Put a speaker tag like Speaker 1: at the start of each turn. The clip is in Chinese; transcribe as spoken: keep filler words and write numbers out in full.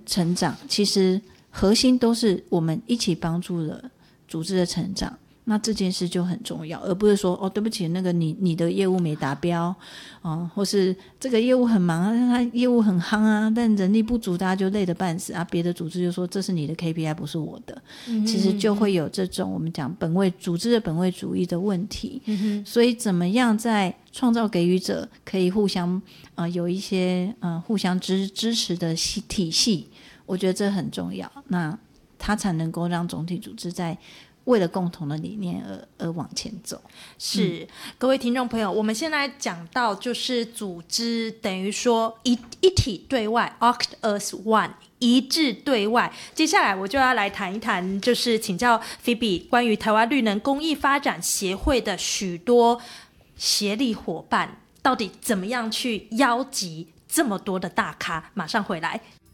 Speaker 1: 成长，其实核心都是我们一起帮助了组织的成长，那这件事就很重要，而不是说哦，对不起，那个你你的业务没达标，哦，或是这个业务很忙啊，但他业务很夯啊，但人力不足，大家就累得半死啊。别的组织就说这是你的 K P I， 不是我的，嗯、其实就会有这种我们讲本位组织的本位主义的问题。嗯、所以怎么样在创造给予者可以互相呃有一些呃互相支支持的体系，我觉得这很重要。那它才能够让总体组织在为了共同的理念而而往前走。
Speaker 2: 是、嗯、各位听众朋友，我们现在讲到就是组织等于说 一, 一体对外 act as one， 一致对外。接下来我就要来谈一谈，就是请教 Phoebe 关于台湾绿能公益发展协会的许多协力伙伴到底怎么样去邀集这么多的大咖。马上回来。